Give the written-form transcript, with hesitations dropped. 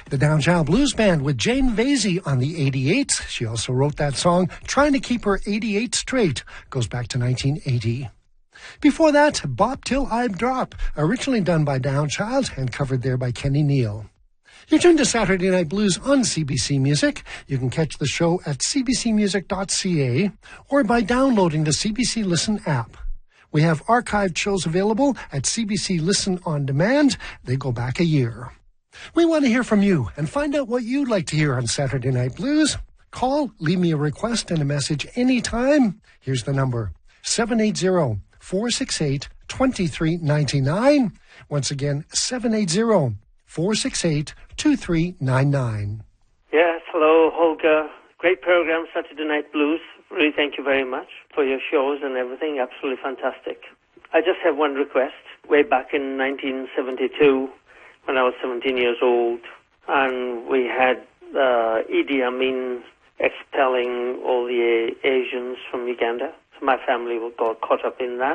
The Downchild Blues Band with Jane Vasey on the 88s. She also wrote that song, Trying to Keep Her 88 Straight. Goes back to 1980. Before that, Bop Till I Drop, originally done by Downchild and covered there by Kenny Neal. You're tuned to Saturday Night Blues on CBC Music. You can catch the show at cbcmusic.ca or by downloading the CBC Listen app. We have archived shows available at CBC Listen On Demand. They go back a year. We want to hear from you and find out what you'd like to hear on Saturday Night Blues. Call, leave me a request and a message anytime. Here's the number, 780-468-2399. Once again, 780-468-2399. Yes, hello, Holger. Great program, Saturday Night Blues. Really thank you very much for your shows and everything. Absolutely fantastic. I just have one request. Way back in 1972, when I was 17 years old, and we had Idi Amin expelling all the Asians from Uganda. So my family got caught up in that.